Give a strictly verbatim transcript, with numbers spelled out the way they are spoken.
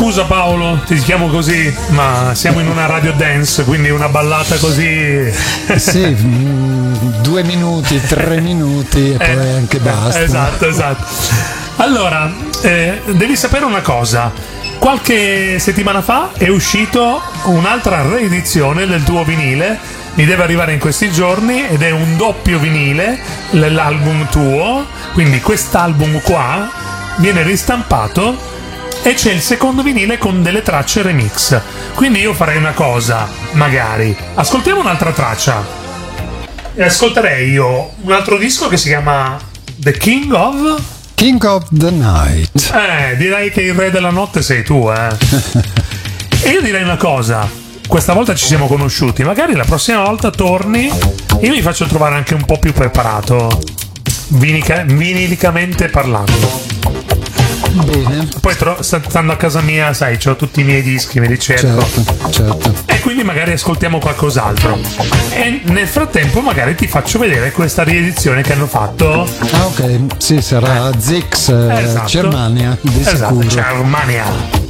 Scusa Paolo, ti chiamo così, ma siamo in una radio dance, quindi una ballata così. Sì, mm, due minuti, tre minuti e poi eh, anche basta. Esatto, esatto. Allora, eh, devi sapere una cosa. Qualche settimana fa è uscito un'altra reedizione del tuo vinile. Mi deve arrivare in questi giorni ed è un doppio vinile, l'album tuo. Quindi quest'album qua viene ristampato e c'è il secondo vinile con delle tracce remix. Quindi io farei una cosa, magari ascoltiamo un'altra traccia e ascolterei io un altro disco che si chiama The King of King of the Night. Eh, direi che il re della notte sei tu, eh. E io direi una cosa, questa volta ci siamo conosciuti, magari la prossima volta torni e io mi faccio trovare anche un po' più preparato, vinica- vinilicamente parlando. Bene. Poi tro- stando a casa mia, sai, c'ho tutti i miei dischi, mi ricerco. Certo, certo. E quindi magari ascoltiamo qualcos'altro. E nel frattempo magari ti faccio vedere questa riedizione che hanno fatto. Ah, ok, sì, sarà Eh. Zix, eh, Esatto. Germania, di Esatto, sicuro. Germania.